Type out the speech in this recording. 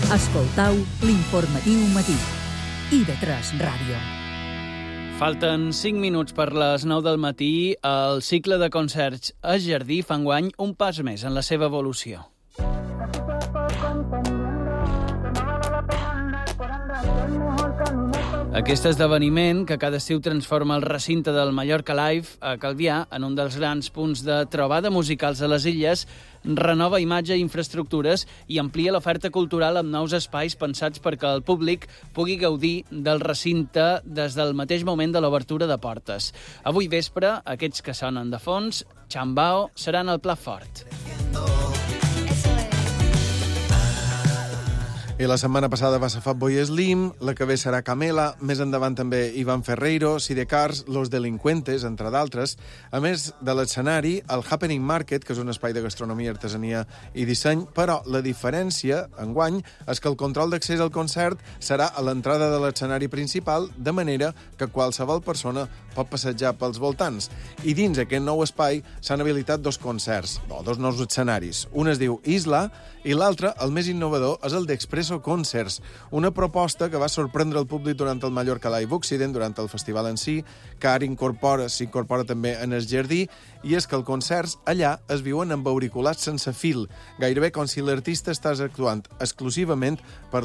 Escoltau l'informatiu matí. IB3 Ràdio. Falten 5 minuts per les 9 del matí. El cicle de concerts a Jardí fa enguany un pas més en la seva evolució. Aquest esdeveniment, que cada estiu transforma el recinte del Mallorca Live a Calvià en un dels grans punts de trobada musicals a les illes, renova imatge i infraestructures i amplia l'oferta cultural amb nous espais pensats perquè el públic pugui gaudir del recinte des del mateix moment de l'obertura de portes. Avui vespre, aquests que sonen de fons, Chambao, seran al plat fort. I la setmana passada va ser Fatboy Slim, la que ve serà Camela, més endavant també Iván Ferreiro, Sidecars, Los Delincuentes, entre d'altres. A més de l'escenari, el Happening Market, que és un espai de gastronomia, artesania i disseny, però la diferència, enguany, és que el control d'accés al concert serà a l'entrada de l'escenari principal, de manera que qualsevol persona pot passejar pels voltants. I dins aquest nou espai s'han habilitat dos concerts, o dos nous escenaris. Un es diu Isla i l'altre, el més innovador, és el d'Expresso Concerts, una proposta que va sorprendre el públic durant el Mallorca Live Occident, durant el festival en si, que ara s'incorpora també en el Jardí, i és que els concerts allà es viuen amb auriculats sense fil, gairebé com si l'artista estàs actuant exclusivament per